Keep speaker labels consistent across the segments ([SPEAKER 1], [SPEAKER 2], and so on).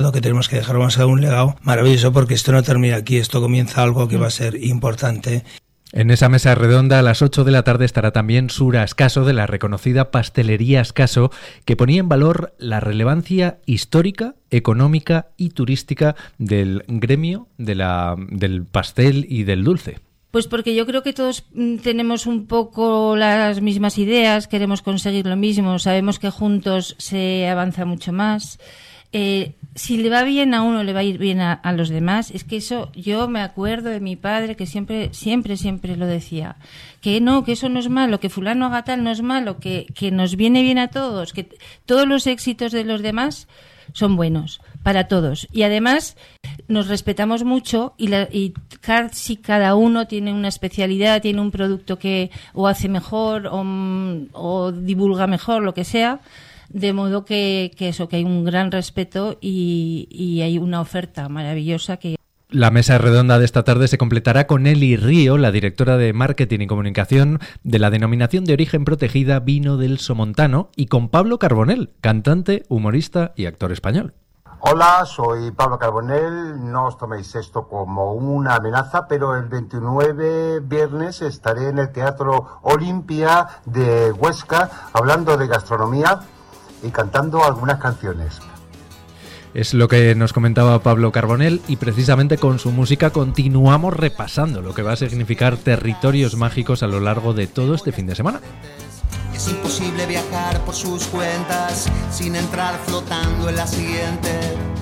[SPEAKER 1] Lo que tenemos que dejar más a un legado maravilloso, porque esto no termina aquí, esto comienza algo que va a ser importante.
[SPEAKER 2] En esa mesa redonda a las 8 de la tarde estará también Sura Ascaso, de la reconocida Pastelería Ascaso, que ponía en valor la relevancia histórica, económica y turística del gremio del pastel y del dulce.
[SPEAKER 3] Pues porque yo creo que todos tenemos un poco las mismas ideas, queremos conseguir lo mismo, sabemos que juntos se avanza mucho más. Si le va bien a uno, le va a ir bien a los demás. Es que eso, yo me acuerdo de mi padre que siempre lo decía, que no, que eso no es malo, que fulano haga tal no es malo, que nos viene bien a todos, que todos los éxitos de los demás son buenos para todos. Y además nos respetamos mucho y casi cada uno tiene una especialidad, tiene un producto que o hace mejor o divulga mejor, lo que sea. De modo que hay un gran respeto y hay una oferta maravillosa que...
[SPEAKER 2] La mesa redonda de esta tarde se completará con Eli Río, la directora de Marketing y Comunicación de la denominación de origen protegida Vino del Somontano, y con Pablo Carbonell, cantante, humorista y actor español.
[SPEAKER 4] Hola, soy Pablo Carbonell. No os toméis esto como una amenaza, pero el 29 viernes estaré en el Teatro Olimpia de Huesca hablando de gastronomía y cantando algunas canciones.
[SPEAKER 2] Es lo que nos comentaba Pablo Carbonell, y precisamente con su música continuamos repasando lo que va a significar Territorios Mágicos a lo largo de todo este fin de semana.
[SPEAKER 5] Es imposible viajar por sus cuentas sin entrar flotando en la siguiente.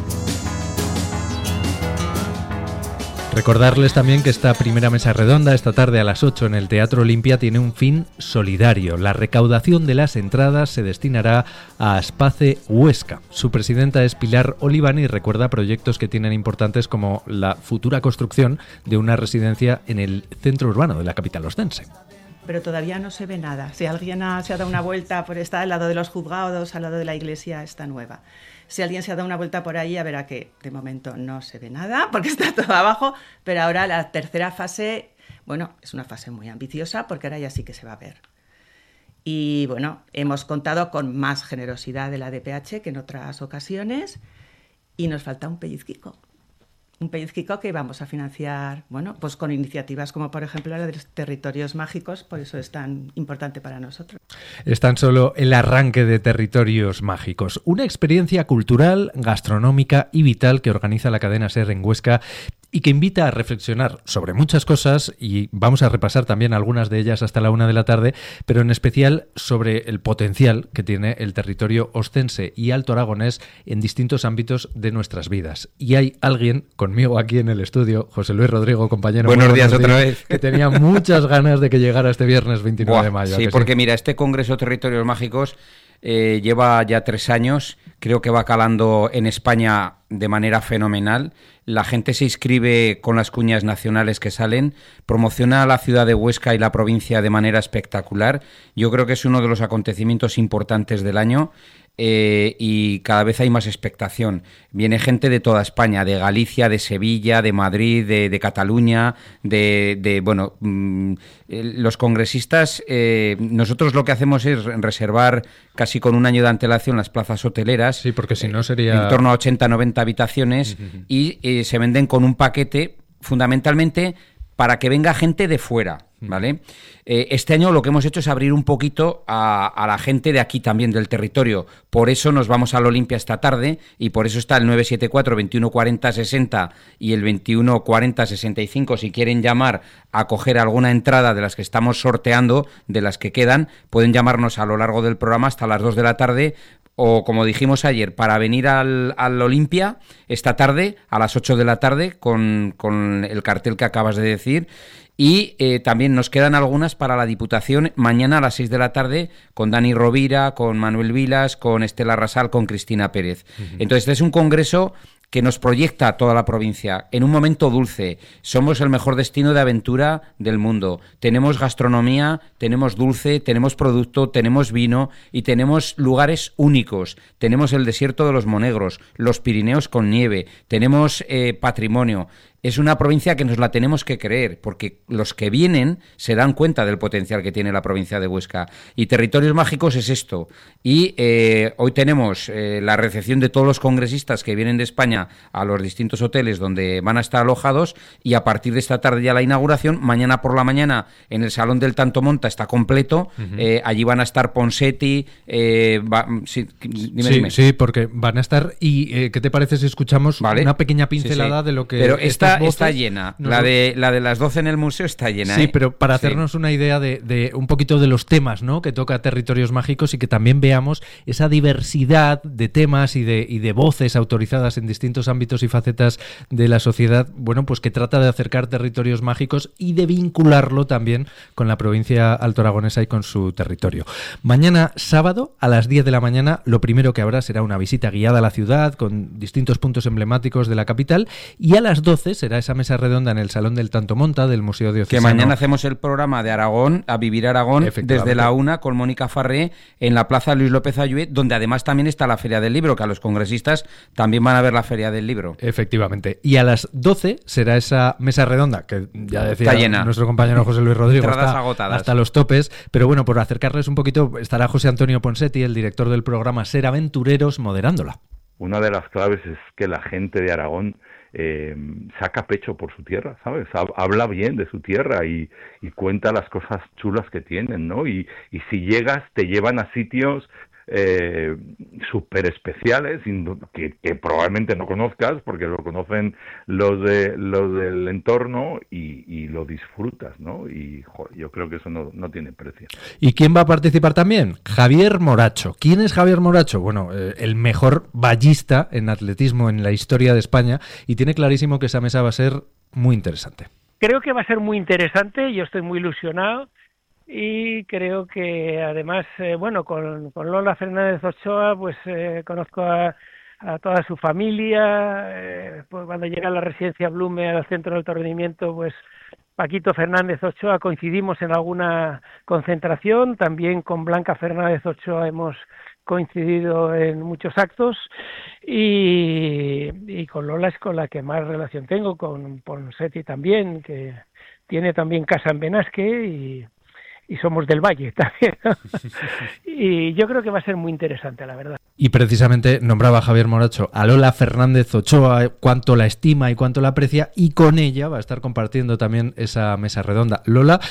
[SPEAKER 2] Recordarles también que esta primera mesa redonda, esta tarde a las 8 en el Teatro Olimpia, tiene un fin solidario. La recaudación de las entradas se destinará a Aspace Huesca. Su presidenta es Pilar Oliván y recuerda proyectos que tienen importantes como la futura construcción de una residencia en el centro urbano de la capital ostense.
[SPEAKER 6] Pero todavía no se ve nada. Si alguien se ha dado una vuelta por esta, al lado de los juzgados, al lado de la iglesia esta nueva. Si alguien se ha dado una vuelta por ahí, ya verá que de momento no se ve nada, porque está todo abajo, pero ahora la tercera fase, bueno, es una fase muy ambiciosa, porque ahora ya sí que se va a ver. Y bueno, hemos contado con más generosidad de la DPH que en otras ocasiones, y nos falta un pellizquico. Un pellizquico que vamos a financiar, bueno, pues con iniciativas como por ejemplo la de los Territorios Mágicos, por eso es tan importante para nosotros.
[SPEAKER 2] Es tan solo el arranque de Territorios Mágicos, una experiencia cultural, gastronómica y vital que organiza la cadena SER en Huesca y que invita a reflexionar sobre muchas cosas, y vamos a repasar también algunas de ellas hasta la 1 de la tarde, pero en especial sobre el potencial que tiene el territorio ostense y alto aragonés en distintos ámbitos de nuestras vidas. Y hay alguien conmigo aquí en el estudio, José Luis Rodrigo, compañero.
[SPEAKER 7] Buenos días otra vez.
[SPEAKER 2] Que tenía muchas ganas de que llegara este viernes 29 de mayo.
[SPEAKER 7] Sí, porque mira, este Congreso Territorios Mágicos lleva ya 3 años, creo que va calando en España de manera fenomenal. La gente se inscribe con las cuñas nacionales que salen, promociona a la ciudad de Huesca y la provincia de manera espectacular. Yo creo que es uno de los acontecimientos importantes del año. Y cada vez hay más expectación. Viene gente de toda España, de Galicia, de Sevilla, de Madrid, de Cataluña, los congresistas, nosotros lo que hacemos es reservar casi con un año de antelación las plazas hoteleras.
[SPEAKER 2] Sí, porque si no sería...
[SPEAKER 7] En torno a 80-90 habitaciones y se venden con un paquete fundamentalmente para que venga gente de fuera, ¿vale? Este año lo que hemos hecho es abrir un poquito a la gente de aquí también, del territorio. Por eso nos vamos al Olimpia esta tarde y por eso está el 974-2140-60 y el 2140-65. Si quieren llamar a coger alguna entrada de las que estamos sorteando, de las que quedan, pueden llamarnos a lo largo del programa hasta las 2 de la tarde. O, como dijimos ayer, para venir al Olimpia esta tarde, a las 8 de la tarde, con el cartel que acabas de decir. Y también nos quedan algunas para la Diputación mañana a las 6 de la tarde, con Dani Rovira, con Manuel Vilas, con Estela Rasal, con Cristina Pérez. Entonces, este es un congreso que nos proyecta a toda la provincia en un momento dulce. Somos el mejor destino de aventura del mundo. Tenemos gastronomía, tenemos dulce, tenemos producto, tenemos vino y tenemos lugares únicos. Tenemos el desierto de los Monegros, los Pirineos con nieve, tenemos patrimonio. es una provincia que nos la tenemos que creer, porque los que vienen se dan cuenta del potencial que tiene la provincia de Huesca. Y Territorios Mágicos es esto. Y hoy tenemos la recepción de todos los congresistas que vienen de España a los distintos hoteles donde van a estar alojados, y a partir de esta tarde ya la inauguración. Mañana por la mañana en el Salón del Tanto Monta está completo. Allí van a estar Ponseti.
[SPEAKER 2] Sí, porque van a estar. ¿Y qué te parece si escuchamos una pequeña pincelada de lo que...
[SPEAKER 7] Pero está llena. La de las 12 en el museo está llena.
[SPEAKER 2] Sí, pero para hacernos una idea de un poquito de los temas, ¿no?, que toca Territorios Mágicos, y que también veamos esa diversidad de temas y de voces autorizadas en distintos ámbitos y facetas de la sociedad, bueno, pues que trata de acercar Territorios Mágicos y de vincularlo también con la provincia altoaragonesa y con su territorio. Mañana sábado a las 10 de la mañana lo primero que habrá será una visita guiada a la ciudad con distintos puntos emblemáticos de la capital, y a las 12 será esa mesa redonda en el Salón del Tanto Monta del Museo Diocesano.
[SPEAKER 7] Que mañana hacemos el programa de Aragón, a Vivir Aragón, desde la 1 con Mónica Farré en la Plaza Luis López Ayué, donde además también está la Feria del Libro, que a los congresistas también van a ver la Feria del Libro.
[SPEAKER 2] Efectivamente. Y a las 12 será esa mesa redonda, que ya decía nuestro compañero José Luis Rodrigo, está hasta los topes, pero bueno, por acercarles un poquito, estará José Antonio Ponseti, el director del programa Ser Aventureros, moderándola.
[SPEAKER 8] Una de las claves es que la gente de Aragón saca pecho por su tierra, ¿sabes? Habla bien de su tierra y cuenta las cosas chulas que tienen, ¿no? Y si llegas, te llevan a sitios súper especiales que probablemente no conozcas, porque lo conocen los del entorno, y lo disfrutas, ¿no? Y yo creo que eso no tiene precio.
[SPEAKER 2] ¿Y quién va a participar también? Javier Moracho. ¿Quién es Javier Moracho? Bueno, el mejor vallista en atletismo en la historia de España, y tiene clarísimo que esa mesa va a ser muy interesante.
[SPEAKER 9] Creo que va a ser muy interesante, yo estoy muy ilusionado. Y creo que además, con Lola Fernández Ochoa, pues conozco a toda su familia. Pues cuando llega a la residencia Blume, al centro de alto rendimiento, pues Paquito Fernández Ochoa coincidimos en alguna concentración. También con Blanca Fernández Ochoa hemos coincidido en muchos actos, y con Lola es con la que más relación tengo, con Ponseti también, que tiene también casa en Benasque, y somos del Valle también, ¿no? Y yo creo que va a ser muy interesante, la verdad.
[SPEAKER 2] Y precisamente nombraba Javier Moracho a Lola Fernández Ochoa, cuánto la estima y cuánto la aprecia, y con ella va a estar compartiendo también esa mesa redonda. Lola,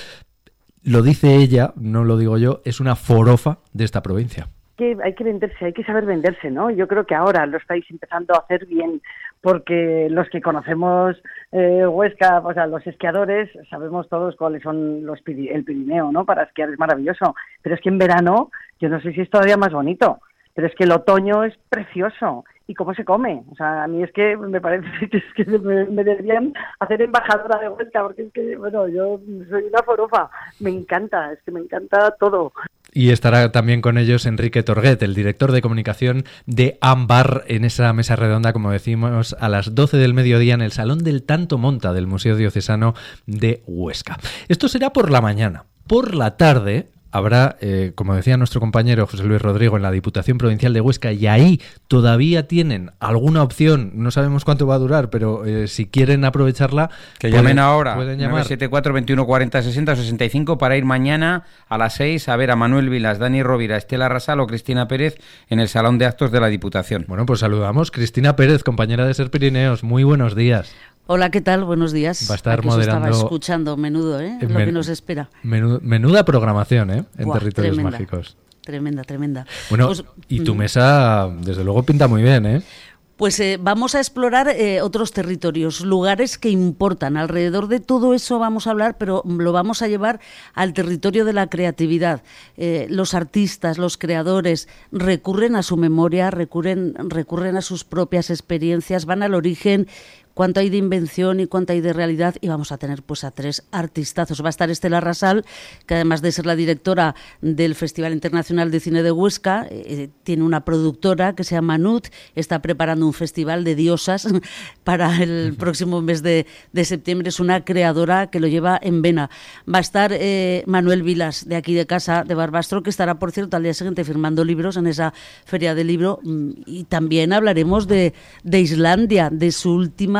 [SPEAKER 2] lo dice ella, no lo digo yo, es una forofa de esta provincia.
[SPEAKER 10] Hay que venderse, hay que saber venderse, ¿no? Yo creo que ahora lo estáis empezando a hacer bien, porque los que conocemos Huesca, o sea, los esquiadores, sabemos todos cuáles son el Pirineo, ¿no? Para esquiar es maravilloso, pero es que en verano, yo no sé si es todavía más bonito, pero es que el otoño es precioso. ¿Y cómo se come? O sea, a mí es que me parece que me deberían hacer embajadora de Huesca, porque es que, yo soy una forofa, me encanta todo.
[SPEAKER 2] Y estará también con ellos Enrique Torguet, el director de comunicación de AMBAR, en esa mesa redonda, como decimos, a las 12 del mediodía en el Salón del Tanto Monta del Museo Diocesano de Huesca. Esto será por la mañana. Por la tarde habrá, como decía nuestro compañero José Luis Rodrigo, en la Diputación Provincial de Huesca, y ahí todavía tienen alguna opción, no sabemos cuánto va a durar, pero si quieren aprovecharla,
[SPEAKER 7] que llamen ahora,
[SPEAKER 2] pueden llamar
[SPEAKER 7] 974 21 40 60 65 para ir mañana a las 6 a ver a Manuel Vilas, Dani Rovira, Estela Rasal o Cristina Pérez en el Salón de Actos de la Diputación.
[SPEAKER 2] Bueno, pues saludamos. Cristina Pérez, compañera de Ser Pirineos, muy buenos días.
[SPEAKER 11] Hola, ¿qué tal? Buenos días.
[SPEAKER 2] Va a estar
[SPEAKER 11] aquí
[SPEAKER 2] moderando.
[SPEAKER 11] Estaba escuchando menudo, lo que nos espera.
[SPEAKER 2] Menuda programación, en Territorios
[SPEAKER 11] tremenda,
[SPEAKER 2] Mágicos.
[SPEAKER 11] Tremenda.
[SPEAKER 2] Bueno, pues, y tu mesa, desde luego, pinta muy bien, ¿eh?
[SPEAKER 11] Pues vamos a explorar otros territorios, lugares que importan. Alrededor de todo eso vamos a hablar, pero lo vamos a llevar al territorio de la creatividad. Los artistas, los creadores recurren a su memoria, recurren a sus propias experiencias, van al origen, cuánto hay de invención y cuánto hay de realidad, y vamos a tener pues a tres artistazos. Va a estar Estela Rasal, que además de ser la directora del Festival Internacional de Cine de Huesca, tiene una productora que se llama Nut, está preparando un festival de diosas para el próximo mes de septiembre, es una creadora que lo lleva en vena. Va a estar Manuel Vilas, de aquí de casa, de Barbastro, que estará, por cierto, al día siguiente firmando libros en esa feria del libro, y también hablaremos de Islandia, de su última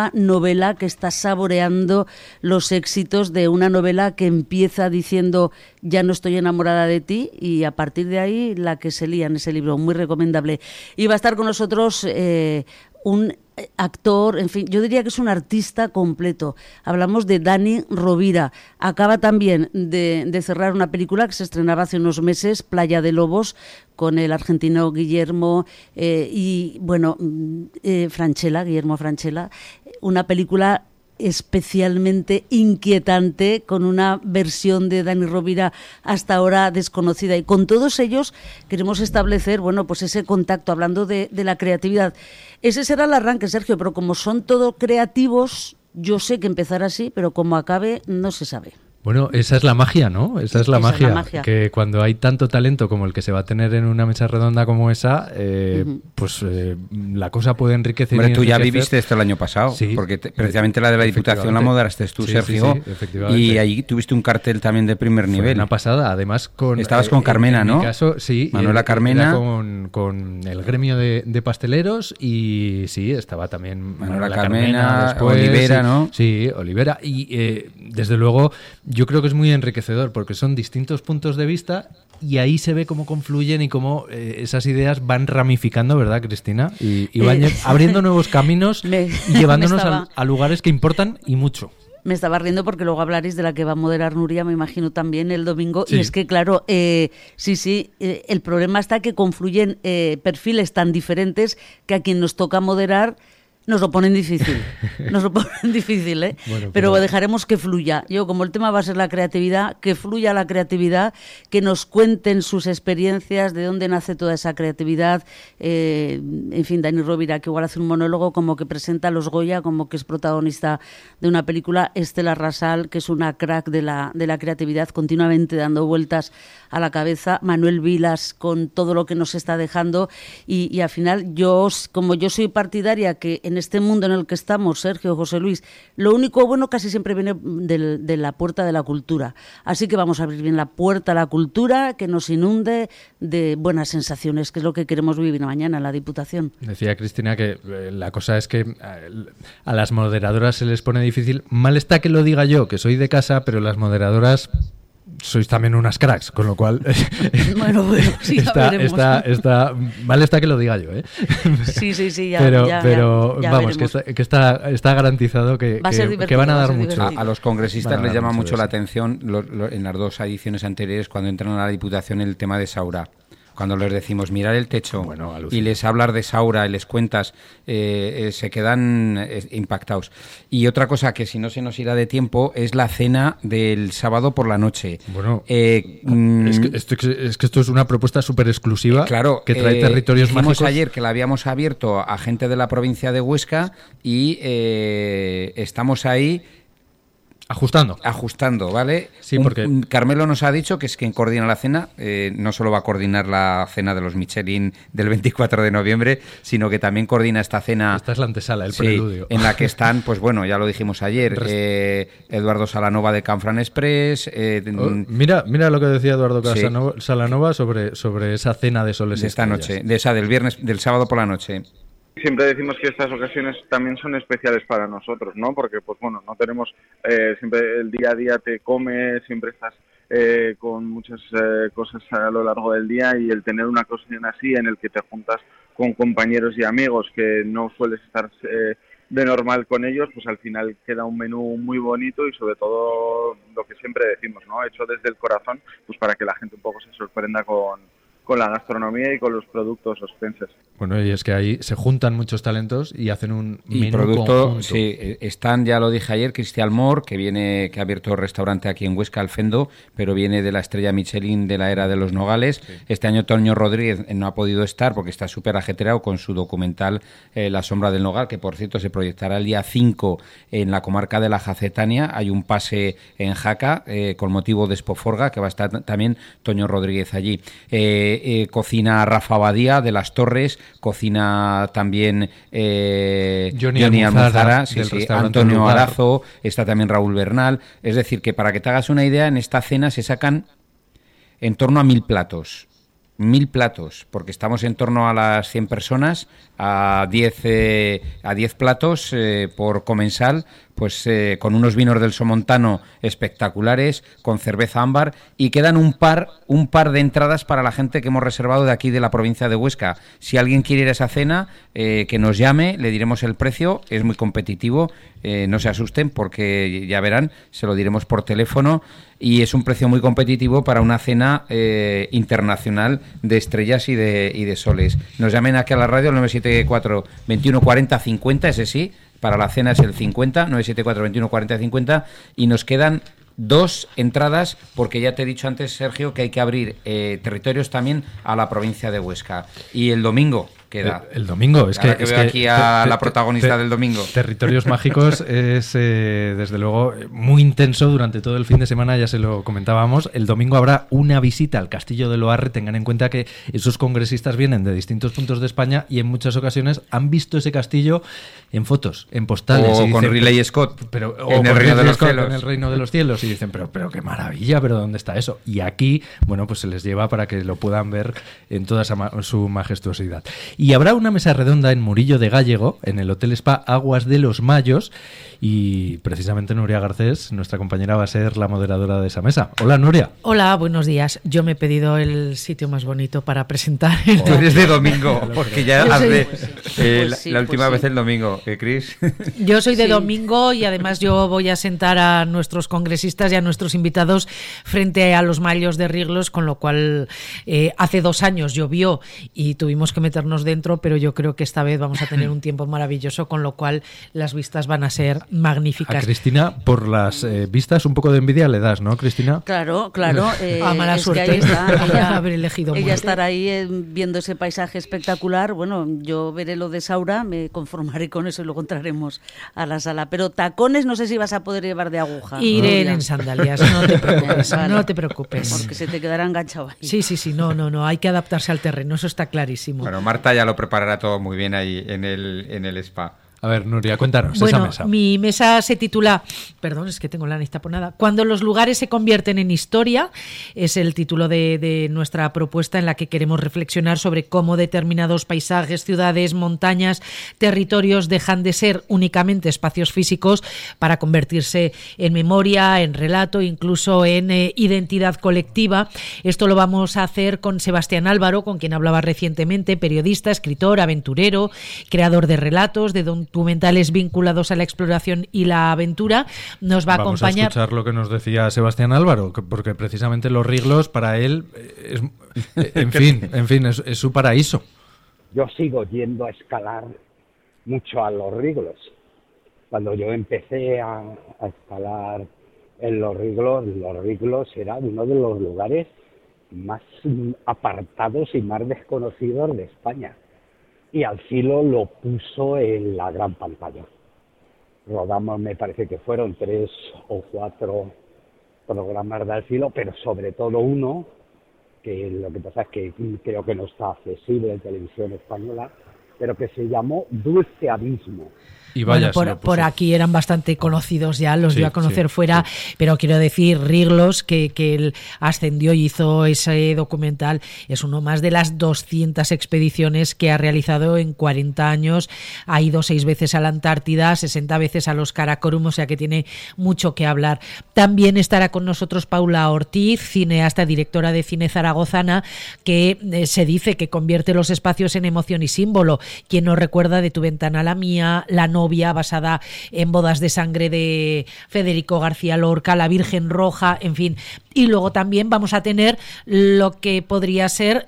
[SPEAKER 11] una novela que está saboreando los éxitos de una novela que empieza diciendo ya no estoy enamorada de ti, y a partir de ahí la que se lía en ese libro, muy recomendable. Y va a estar con nosotros un actor, en fin, yo diría que es un artista completo. Hablamos de Dani Rovira. Acaba también de cerrar una película que se estrenaba hace unos meses, Playa de Lobos, con el argentino Guillermo Guillermo Francella, una película especialmente inquietante, con una versión de Dani Rovira hasta ahora desconocida, y con todos ellos queremos establecer, bueno, pues ese contacto, hablando de la creatividad. Ese será el arranque, Sergio, pero como son todos creativos, yo sé que empezará así, pero como acabe no se sabe.
[SPEAKER 2] Bueno, esa es la magia, ¿no? Esa es la magia. Que cuando hay tanto talento como el que se va a tener en una mesa redonda como esa, pues la cosa puede enriquecer.
[SPEAKER 7] Hombre, tú ya viviste esto el año pasado, sí, porque precisamente la de la Diputación la moderaste tú, sí, Sergio, sí, efectivamente. Y ahí tuviste un cartel también de primer nivel.
[SPEAKER 2] Una pasada, además con...
[SPEAKER 7] Estabas con Carmena, ¿no?
[SPEAKER 2] En mi caso, sí.
[SPEAKER 7] Manuela Carmena.
[SPEAKER 2] Con el gremio de pasteleros, y sí, estaba también
[SPEAKER 7] Manuela Carmena después, Olivera,
[SPEAKER 2] sí,
[SPEAKER 7] ¿no?
[SPEAKER 2] Sí, Olivera, y desde luego yo creo que es muy enriquecedor porque son distintos puntos de vista y ahí se ve cómo confluyen y cómo esas ideas van ramificando, ¿verdad, Cristina? Y van abriendo nuevos caminos y llevándonos a lugares que importan y mucho.
[SPEAKER 11] Me estaba riendo porque luego hablaréis de la que va a moderar Nuria, me imagino, también el domingo. Sí. Y es que, claro, el problema está que confluyen perfiles tan diferentes que a quien nos toca moderar nos lo ponen difícil. ¿Eh? Bueno, pero dejaremos que fluya. Yo, como el tema va a ser la creatividad, que fluya la creatividad, que nos cuenten sus experiencias, de dónde nace toda esa creatividad. En fin, Dani Rovira, que igual hace un monólogo, como que presenta a los Goya, como que es protagonista de una película. Estela Rasal, que es una crack de la creatividad, continuamente dando vueltas a la cabeza. Manuel Vilas, con todo lo que nos está dejando. Y al final, como yo soy partidaria que en este mundo en el que estamos, Sergio, José Luis, lo único bueno casi siempre viene de la puerta de la cultura. Así que vamos a abrir bien la puerta a la cultura, que nos inunde de buenas sensaciones, que es lo que queremos vivir mañana en la Diputación.
[SPEAKER 2] Decía Cristina que la cosa es que a las moderadoras se les pone difícil. Mal está que lo diga yo, que soy de casa, pero las moderadoras sois también unas cracks, con lo cual
[SPEAKER 11] bueno, sí,
[SPEAKER 2] está mal está que lo diga yo, ¿eh?
[SPEAKER 11] Sí, ya,
[SPEAKER 2] pero
[SPEAKER 11] ya
[SPEAKER 2] vamos, que está garantizado que van a dar mucho.
[SPEAKER 7] A los congresistas les llama mucho la atención en las dos ediciones anteriores, cuando entran a la Diputación, el tema de Saura. Cuando les decimos mirar el techo y les hablas de Saura y les cuentas, se quedan impactados. Y otra cosa que, si no se nos irá de tiempo, es la cena del sábado por la noche.
[SPEAKER 2] Bueno, es que esto es una propuesta súper exclusiva, claro, que trae territorios mágicos.
[SPEAKER 7] Ayer que la habíamos abierto a gente de la provincia de Huesca y estamos ahí Ajustando, ¿vale?
[SPEAKER 2] Sí, porque
[SPEAKER 7] Carmelo nos ha dicho que es quien coordina la cena. No solo va a coordinar la cena de los Michelin del 24 de noviembre, sino que también coordina esta cena.
[SPEAKER 2] Esta es la antesala, el preludio.
[SPEAKER 7] En la que están, pues bueno, ya lo dijimos ayer, Eduardo Salanova de Canfran Express.
[SPEAKER 2] Mira lo que decía Eduardo Salanova sobre esa cena de soles
[SPEAKER 7] de esta noche, del sábado por la noche.
[SPEAKER 12] Siempre decimos que estas ocasiones también son especiales para nosotros, ¿no? Porque, pues bueno, no tenemos siempre el día a día te come, siempre estás con muchas cosas a lo largo del día, y el tener una ocasión así en el que te juntas con compañeros y amigos que no sueles estar de normal con ellos, pues al final queda un menú muy bonito y sobre todo lo que siempre decimos, ¿no? Hecho desde el corazón, pues para que la gente un poco se sorprenda con la gastronomía y con los productos oscenses.
[SPEAKER 2] Bueno, y es que ahí se juntan muchos talentos y hacen un menú
[SPEAKER 7] producto
[SPEAKER 2] conjunto.
[SPEAKER 7] Sí, están, ya lo dije ayer, Cristian Mor, que ha abierto restaurante aquí en Huesca, Alfendo, pero viene de la estrella Michelin de la era de los Nogales. Sí. Este año Toño Rodríguez no ha podido estar porque está súper ajetreado con su documental La sombra del Nogal, que por cierto se proyectará el día 5 en la comarca de la Jacetania. Hay un pase en Jaca con motivo de Espoforga, que va a estar también Toño Rodríguez allí. Cocina Rafa Abadía de Las Torres, cocina también Johnny Almozara, Antonio Arazo, está también Raúl Bernal. Es decir, que para que te hagas una idea, en esta cena se sacan en torno a 1000 platos. 1000 platos, porque estamos en torno a las 100 personas a 10 platos por comensal, pues con unos vinos del Somontano espectaculares, con cerveza ámbar, y quedan un par de entradas para la gente que hemos reservado de aquí de la provincia de Huesca. Si alguien quiere ir a esa cena, que nos llame, le diremos el precio, es muy competitivo, no se asusten porque ya verán, se lo diremos por teléfono, y es un precio muy competitivo para una cena internacional de estrellas y de soles. Nos llamen aquí a la radio al 974 21 40 50, ese sí, para la cena es el 50, 974 21 40 50, y nos quedan 2 entradas, porque ya te he dicho antes, Sergio, que hay que abrir territorios también a la provincia de Huesca. Y el domingo queda.
[SPEAKER 2] El domingo, es
[SPEAKER 7] ahora
[SPEAKER 2] que
[SPEAKER 7] veo aquí a la protagonista del domingo.
[SPEAKER 2] Territorios Mágicos es, desde luego, muy intenso durante todo el fin de semana, ya se lo comentábamos. El domingo habrá una visita al Castillo de Loarre. Tengan en cuenta que esos congresistas vienen de distintos puntos de España y en muchas ocasiones han visto ese castillo en fotos, en postales.
[SPEAKER 7] O con Ridley Scott,
[SPEAKER 2] en el Reino de los Cielos. En el Reino de los Cielos. Y dicen, pero qué maravilla, pero ¿dónde está eso? Y aquí, bueno, pues se les lleva para que lo puedan ver en toda su majestuosidad. Y habrá una mesa redonda en Murillo de Gállego, en el Hotel Spa Aguas de los Mayos, y precisamente Nuria Garcés, nuestra compañera, va a ser la moderadora de esa mesa. Hola, Nuria.
[SPEAKER 13] Hola, buenos días. Yo me he pedido el sitio más bonito para presentar.
[SPEAKER 7] Tú eres de domingo, porque ya la última vez el domingo, Cris.
[SPEAKER 13] Yo soy de domingo, y además yo voy a sentar a nuestros congresistas y a nuestros invitados frente a los Mayos de Riglos, con lo cual hace 2 años llovió y tuvimos que meternos dentro, pero yo creo que esta vez vamos a tener un tiempo maravilloso, con lo cual las vistas van a ser magníficas.
[SPEAKER 2] A Cristina, por las vistas, un poco de envidia le das, ¿no, Cristina?
[SPEAKER 11] Claro.
[SPEAKER 13] A mala suerte.
[SPEAKER 11] Que ahí está, ella,
[SPEAKER 13] haber elegido
[SPEAKER 11] ella estará ahí viendo ese paisaje espectacular. Bueno, yo veré lo de Saura, me conformaré con eso y luego entraremos a la sala. Pero tacones no sé si vas a poder llevar de aguja.
[SPEAKER 13] Iré en sandalias, no te preocupes, vale. No te preocupes.
[SPEAKER 11] Porque se te quedará enganchado ahí.
[SPEAKER 13] Sí, no, hay que adaptarse al terreno, eso está clarísimo.
[SPEAKER 7] Bueno, Marta ya lo preparará todo muy bien ahí en el spa.
[SPEAKER 2] A ver, Nuria, cuéntanos
[SPEAKER 13] esa
[SPEAKER 2] mesa.
[SPEAKER 13] Mi mesa se titula, perdón, es que tengo la nariz taponada, Cuando los lugares se convierten en historia. Es el título de nuestra propuesta, en la que queremos reflexionar sobre cómo determinados paisajes, ciudades, montañas, territorios dejan de ser únicamente espacios físicos para convertirse en memoria, en relato, incluso en identidad colectiva. Esto lo vamos a hacer con Sebastián Álvaro, con quien hablaba recientemente, periodista, escritor, aventurero, creador de relatos, de documentales vinculados a la exploración y la aventura. Nos va a acompañar.
[SPEAKER 2] Vamos a escuchar lo que nos decía Sebastián Álvaro, porque precisamente los Riglos para él es, en fin, es su paraíso.
[SPEAKER 14] Yo sigo yendo a escalar mucho a los Riglos. Cuando yo empecé a escalar en los Riglos era uno de los lugares más apartados y más desconocidos de España. Y Alcilo lo puso en la gran pantalla. Rodamos, me parece que fueron 3 o 4 programas de Alcilo, pero sobre todo uno, que lo que pasa es que creo que no está accesible en televisión española, pero que se llamó Dulce Abismo.
[SPEAKER 2] Y vaya,
[SPEAKER 13] bueno, por aquí eran bastante conocidos ya, los dio a conocer fuera, pero quiero decir, Riglos, que él ascendió y hizo ese documental, es uno más de las 200 expediciones que ha realizado en 40 años. Ha ido 6 veces a la Antártida, 60 veces a los Karakorum, o sea que tiene mucho que hablar. También estará con nosotros Paula Ortiz, cineasta, directora de cine zaragozana, que se dice que convierte los espacios en emoción y símbolo. Quien nos recuerda de Tu ventana a la mía, La novia, basada en Bodas de sangre de Federico García Lorca, La Virgen Roja, en fin. Y luego también vamos a tener lo que podría ser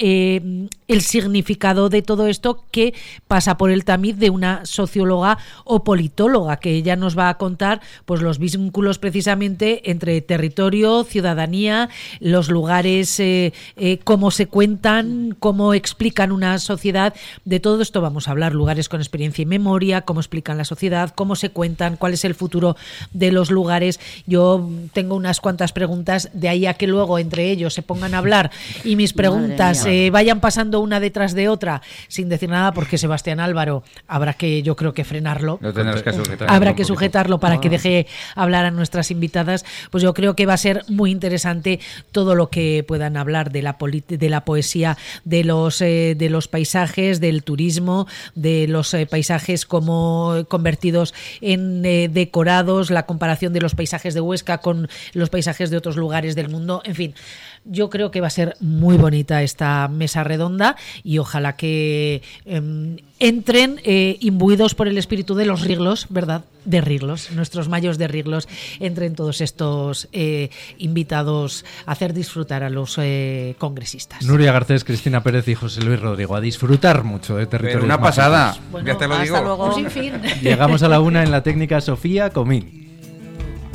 [SPEAKER 13] el significado de todo esto, que pasa por el tamiz de una socióloga o politóloga, que ella nos va a contar pues los vínculos precisamente entre territorio, ciudadanía, los lugares, cómo se cuentan, cómo explican una sociedad. De todo esto vamos a hablar, lugares con experiencia y memoria, cómo cómo explican la sociedad, cómo se cuentan, cuál es el futuro de los lugares. Yo tengo unas cuantas preguntas, de ahí a que luego entre ellos se pongan a hablar y mis preguntas vayan pasando una detrás de otra sin decir nada, porque Sebastián Álvaro habrá que, yo creo que frenarlo.
[SPEAKER 7] Lo tendrás que sujetar.
[SPEAKER 13] Habrá que sujetarlo para que deje hablar a nuestras invitadas. Pues yo creo que va a ser muy interesante todo lo que puedan hablar de la poesía, de los paisajes, del turismo, de los paisajes como convertidos en decorados, la comparación de los paisajes de Huesca con los paisajes de otros lugares del mundo. En fin, yo creo que va a ser muy bonita esta mesa redonda y ojalá que entren imbuidos por el espíritu de los riglos, ¿verdad? De riglos, nuestros mayos de riglos, entren todos estos invitados a hacer disfrutar a los congresistas.
[SPEAKER 2] Nuria Garcés, Cristina Pérez y José Luis Rodrigo, a disfrutar mucho de territorios.
[SPEAKER 7] Pero una pasada,
[SPEAKER 2] mágicos.
[SPEAKER 7] bueno, ya te lo digo.
[SPEAKER 13] Hasta luego. Sin fin.
[SPEAKER 2] Llegamos a la 1 en la técnica Sofía Comín.